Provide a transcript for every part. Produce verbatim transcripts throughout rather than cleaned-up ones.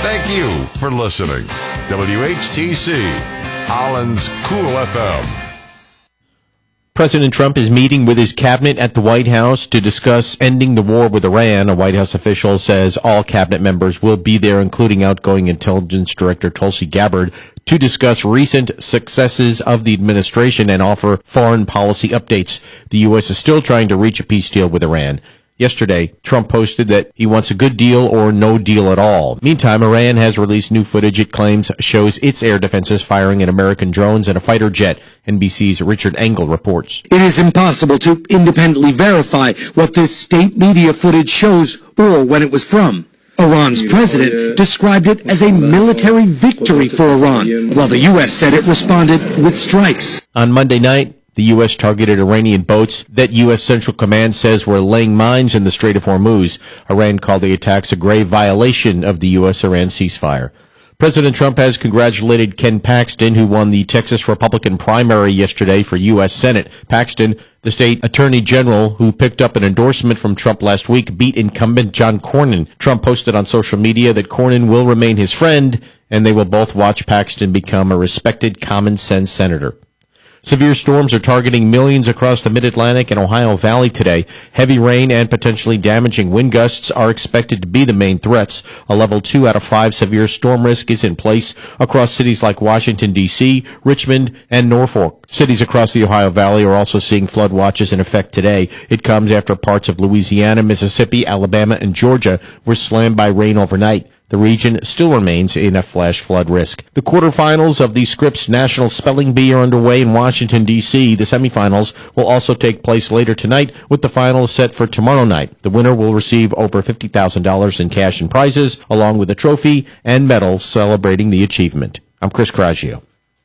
Thank you for listening. W H T C, Holland's Cool F M. President Trump is meeting with his cabinet at the White House to discuss ending the war with Iran. A White House official says all cabinet members will be there, including outgoing Intelligence Director Tulsi Gabbard, to discuss recent successes of the administration and offer foreign policy updates. The U S is still trying to reach a peace deal with Iran. Yesterday, Trump posted that he wants a good deal or no deal at all. Meantime, Iran has released new footage it claims shows its air defenses firing at American drones and a fighter jet. N B C's Richard Engel reports. It is impossible to independently verify what this state media footage shows or when it was from. Iran's president described it as a military victory for Iran, while the U S said it responded with strikes. On Monday night, the U S targeted Iranian boats that U S Central Command says were laying mines in the Strait of Hormuz. Iran called the attacks a grave violation of the U S-Iran ceasefire. President Trump has congratulated Ken Paxton, who won the Texas Republican primary yesterday for U S Senate. Paxton, the state attorney general who picked up an endorsement from Trump last week, beat incumbent John Cornyn. Trump posted on social media that Cornyn will remain his friend, and they will both watch Paxton become a respected common-sense senator. Severe storms are targeting millions across the Mid-Atlantic and Ohio Valley today. Heavy rain and potentially damaging wind gusts are expected to be the main threats. A level two out of five severe storm risk is in place across cities like Washington, D C, Richmond, and Norfolk. Cities across the Ohio Valley are also seeing flood watches in effect today. It comes after parts of Louisiana, Mississippi, Alabama, and Georgia were slammed by rain overnight. The region still remains in a flash flood risk. The quarterfinals of the Scripps National Spelling Bee are underway in Washington, D C. The semifinals will also take place later tonight, with the finals set for tomorrow night. The winner will receive over fifty thousand dollars in cash and prizes, along with a trophy and medal celebrating the achievement. I'm Chris Cragio.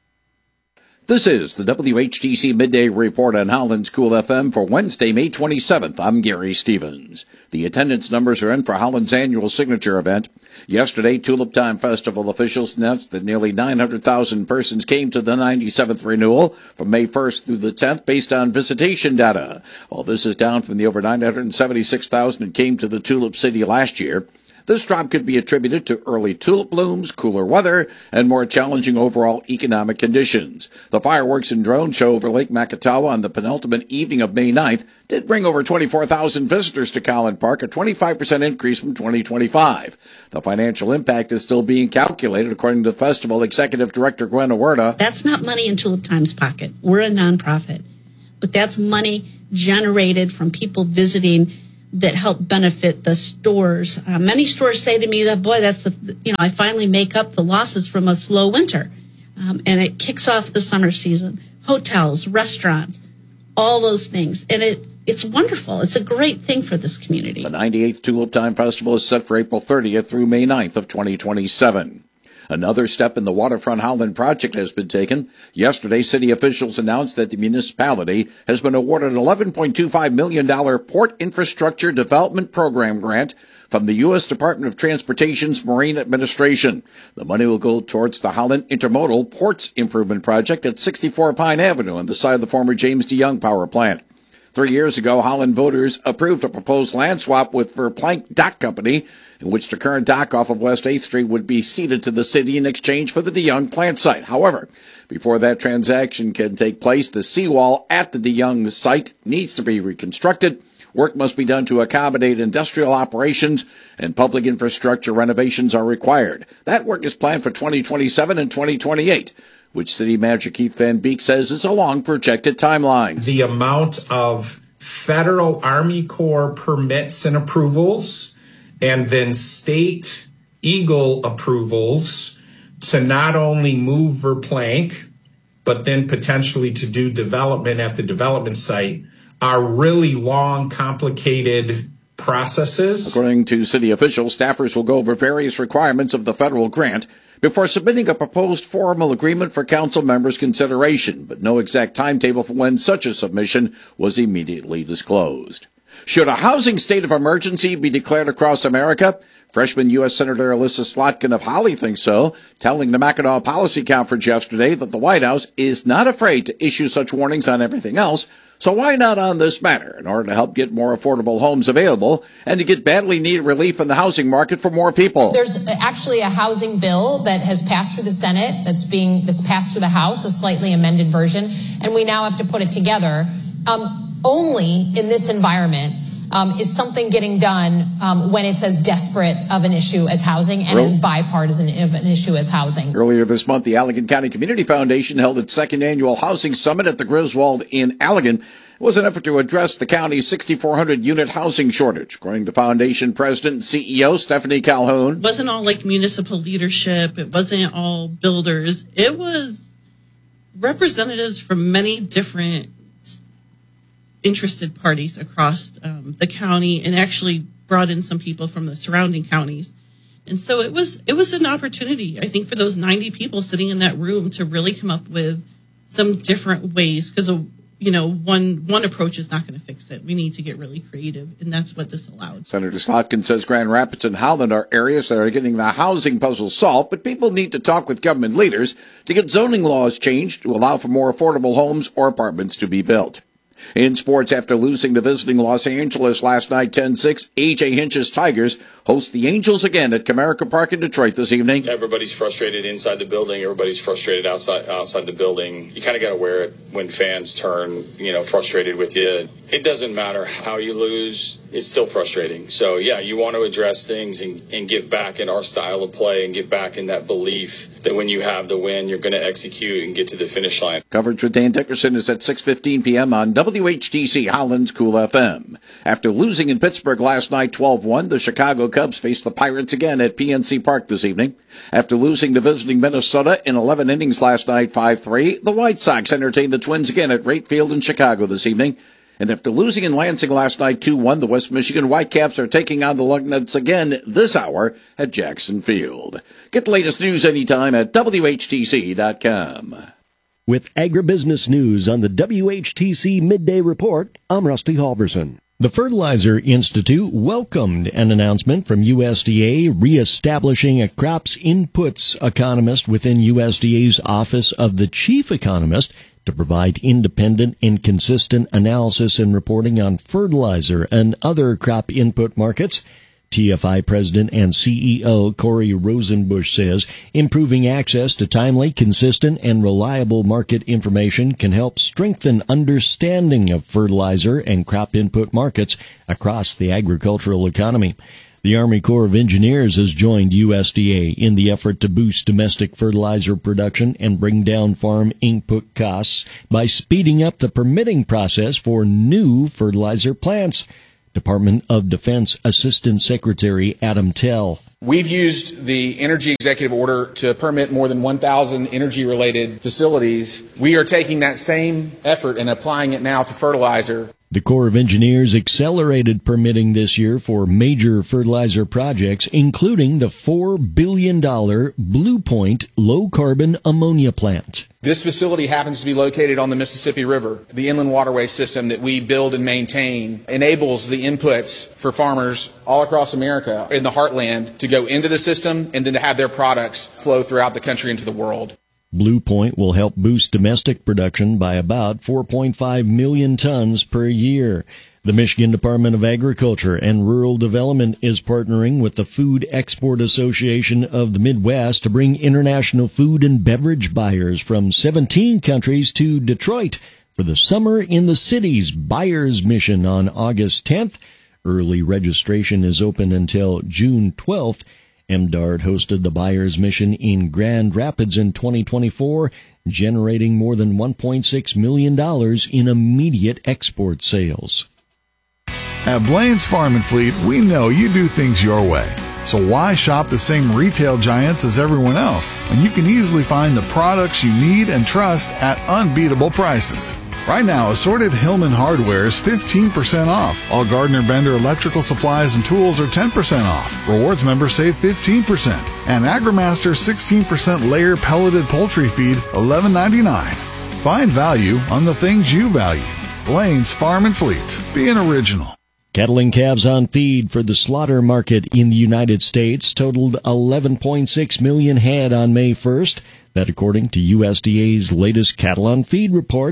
This is the W H T C Midday Report on Holland's Cool F M for Wednesday, May twenty-seventh. I'm Gary Stevens. The attendance numbers are in for Holland's annual signature event. Yesterday, Tulip Time Festival officials announced that nearly nine hundred thousand persons came to the ninety-seventh renewal from May first through the tenth based on visitation data. While this is down from the over nine hundred seventy-six thousand who came to the Tulip City last year, this drop could be attributed to early tulip blooms, cooler weather, and more challenging overall economic conditions. The fireworks and drone show over Lake Makatawa on the penultimate evening of May ninth did bring over twenty-four thousand visitors to Collin Park, a twenty-five percent increase from twenty twenty-five. The financial impact is still being calculated, according to Festival Executive Director Gwen Huerta. That's not money in Tulip Time's pocket. We're a nonprofit. But that's money generated from people visiting that help benefit the stores. Uh, many stores say to me that, boy, that's the, you know, I finally make up the losses from a slow winter. Um, and it kicks off the summer season. Hotels, restaurants, all those things. And it, it's wonderful. It's a great thing for this community. The ninety-eighth Tulip Time Festival is set for April thirtieth through May ninth of twenty twenty-seven. Another step in the Waterfront Holland project has been taken. Yesterday, city officials announced that the municipality has been awarded an eleven point two five million dollars Port Infrastructure Development Program grant from the U S Department of Transportation's Marine Administration. The money will go towards the Holland Intermodal Ports Improvement Project at sixty-four Pine Avenue on the site of the former James D. Young Power Plant. Three years ago, Holland voters approved a proposed land swap with Verplank Dock Company, in which the current dock off of West eighth Street would be ceded to the city in exchange for the DeYoung plant site. However, before that transaction can take place, the seawall at the DeYoung site needs to be reconstructed. Work must be done to accommodate industrial operations, and public infrastructure renovations are required. That work is planned for twenty twenty-seven and twenty twenty-eight. Which City Manager Keith Van Beek says is a long projected timeline. The amount of federal Army Corps permits and approvals, and then state Eagle approvals to not only move Verplank, but then potentially to do development at the development site are really long, complicated processes. According to city officials, staffers will go over various requirements of the federal grant before submitting a proposed formal agreement for council members' consideration, but no exact timetable for when such a submission was immediately disclosed. Should a housing state of emergency be declared across America? Freshman U S Senator Alyssa Slotkin of Holly thinks so, telling the Mackinac Policy Conference yesterday that the White House is not afraid to issue such warnings on everything else, So why not on this matter in order to help get more affordable homes available and to get badly needed relief in the housing market for more people? There's actually a housing bill that has passed through the Senate that's being that's passed through the House, a slightly amended version, and we now have to put it together. Um, only in this environment um, is something getting done um, when it's as desperate of an issue as housing and Real- as bipartisan of an issue as housing. Earlier this month, the Allegan County Community Foundation held its second annual housing summit at the Griswold in Allegan. It was an effort to address the county's sixty-four hundred unit housing shortage, according to foundation president and C E O Stephanie Calhoun. It wasn't all like municipal leadership. It wasn't all builders. It was representatives from many different interested parties across um, the county, and actually brought in some people from the surrounding counties. And so it was it was an opportunity, I think, for those ninety people sitting in that room to really come up with some different ways, because you know one one approach is not going to fix it. We need to get really creative, and that's what this allowed. Senator Slotkin says Grand Rapids and Howland are areas that are getting the housing puzzle solved, but people need to talk with government leaders to get zoning laws changed to allow for more affordable homes or apartments to be built. In sports, after losing to visiting Los Angeles last night ten six, A J Hinch's Tigers host the Angels again at Comerica Park in Detroit this evening. Everybody's frustrated inside the building. Everybody's frustrated outside outside the building. You kind of got to wear it when fans turn, you know, frustrated with you. It doesn't matter how you lose. It's still frustrating. So, yeah, you want to address things and, and get back in our style of play and get back in that belief that when you have the win, you're going to execute and get to the finish line. Coverage with Dan Dickerson is at six fifteen p.m. on W H T C Holland's Cool F M. After losing in Pittsburgh last night twelve one, the Chicago Cubs face the Pirates again at P N C Park this evening. After losing to visiting Minnesota in eleven innings last night five three, the White Sox entertain the Twins again at Wright Field in Chicago this evening. And after losing in Lansing last night two one, the West Michigan Whitecaps are taking on the Lugnuts again this hour at Jackson Field. Get the latest news anytime at W H T C dot com. With agribusiness news on the W H T C Midday Report, I'm Rusty Halverson. The Fertilizer Institute welcomed an announcement from U S D A reestablishing a crops inputs economist within U S D A's Office of the Chief Economist to provide independent and consistent analysis and reporting on fertilizer and other crop input markets. T F I President and C E O Corey Rosenbusch says improving access to timely, consistent, and reliable market information can help strengthen understanding of fertilizer and crop input markets across the agricultural economy. The Army Corps of Engineers has joined U S D A in the effort to boost domestic fertilizer production and bring down farm input costs by speeding up the permitting process for new fertilizer plants. Department of Defense Assistant Secretary Adam Tell. We've used the Energy Executive Order to permit more than one thousand energy-related facilities. We are taking that same effort and applying it now to fertilizer. The Corps of Engineers accelerated permitting this year for major fertilizer projects, including the four billion dollars Blue Point low-carbon ammonia plant. This facility happens to be located on the Mississippi River. The inland waterway system that we build and maintain enables the inputs for farmers all across America in the heartland to go into the system and then to have their products flow throughout the country into the world. Blue Point will help boost domestic production by about four point five million tons per year. The Michigan Department of Agriculture and Rural Development is partnering with the Food Export Association of the Midwest to bring international food and beverage buyers from seventeen countries to Detroit for the Summer in the Cities Buyers Mission on August tenth. Early registration is open until June twelfth. M D A R D hosted the Buyers Mission in Grand Rapids in twenty twenty-four, generating more than one point six million dollars in immediate export sales. At Blaine's Farm and Fleet, we know you do things your way. So why shop the same retail giants as everyone else when you can easily find the products you need and trust at unbeatable prices? Right now, assorted Hillman hardware is fifteen percent off. All Gardner Bender electrical supplies and tools are ten percent off. Rewards members save fifteen percent. And AgriMaster sixteen percent layer pelleted poultry feed, eleven ninety-nine. Find value on the things you value. Blaine's Farm and Fleet. Be an original. Cattle and calves on feed for the slaughter market in the United States totaled eleven point six million head on May first. That according to U S D A's latest cattle on feed report.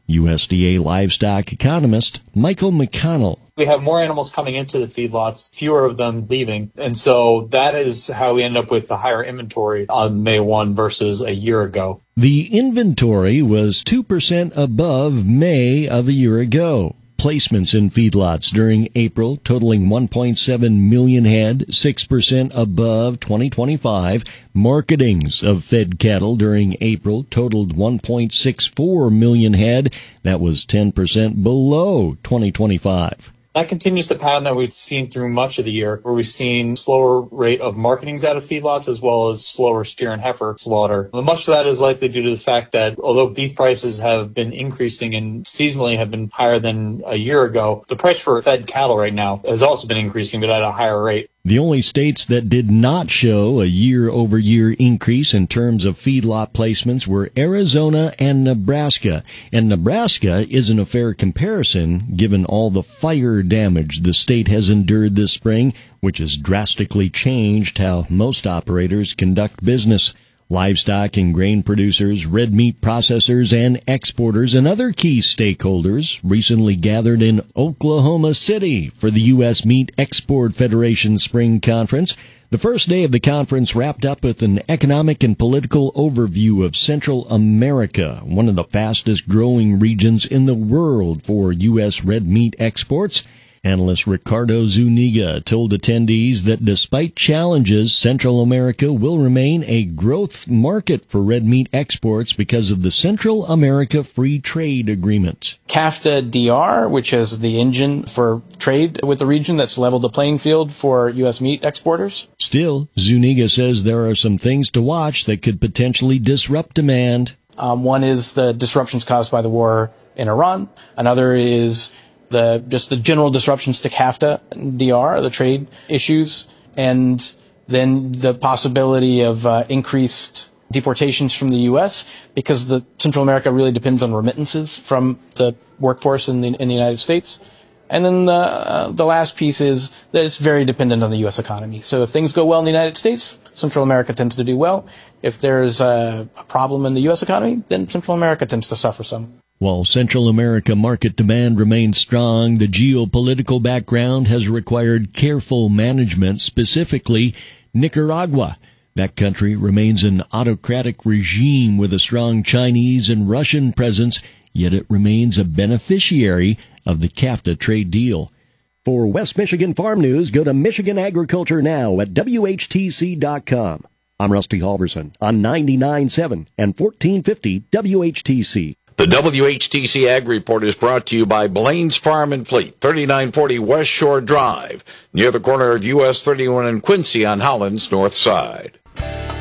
U S D A livestock economist Michael McConnell. We have more animals coming into the feedlots, fewer of them leaving. And so that is how we end up with the higher inventory on May first versus a year ago. The inventory was two percent above May of a year ago. Placements in feedlots during April totaling one point seven million head, six percent above twenty twenty-five. Marketings of fed cattle during April totaled one point six four million head. That was ten percent below twenty twenty-five. That continues the pattern that we've seen through much of the year, where we've seen slower rate of marketings out of feedlots as well as slower steer and heifer slaughter. Much of that is likely due to the fact that although beef prices have been increasing and seasonally have been higher than a year ago, the price for fed cattle right now has also been increasing, but at a higher rate. The only states that did not show a year-over-year increase in terms of feedlot placements were Arizona and Nebraska. And Nebraska isn't a fair comparison given all the fire damage the state has endured this spring, which has drastically changed how most operators conduct business. Livestock and grain producers, red meat processors, and exporters and other key stakeholders recently gathered in Oklahoma City for the U S Meat Export Federation Spring Conference. The first day of the conference wrapped up with an economic and political overview of Central America, one of the fastest growing regions in the world for U S red meat exports. Analyst Ricardo Zuniga told attendees that despite challenges, Central America will remain a growth market for red meat exports because of the Central America Free Trade Agreement. CAFTA D R, which is the engine for trade with the region that's leveled the playing field for U S meat exporters. Still, Zuniga says there are some things to watch that could potentially disrupt demand. Um, one is the disruptions caused by the war in Iran. Another is the just the general disruptions to CAFTA D R, the trade issues, and then the possibility of uh, increased deportations from the U S because the Central America really depends on remittances from the workforce in the, in the United States. And then the uh, the last piece is that it's very dependent on the U S economy. So if things go well in the United States, Central America tends to do well. If there's a, a problem in the U S economy, then Central America tends to suffer some. While Central America market demand remains strong, the geopolitical background has required careful management, specifically Nicaragua. That country remains an autocratic regime with a strong Chinese and Russian presence, yet it remains a beneficiary of the CAFTA trade deal. For West Michigan Farm News, go to Michigan Agriculture Now at W H T C dot com. I'm Rusty Halverson on ninety-nine point seven and fourteen fifty W H T C. The W H T C Ag Report is brought to you by Blaine's Farm and Fleet, thirty-nine forty West Shore Drive, near the corner of U S thirty-one and Quincy on Holland's north side.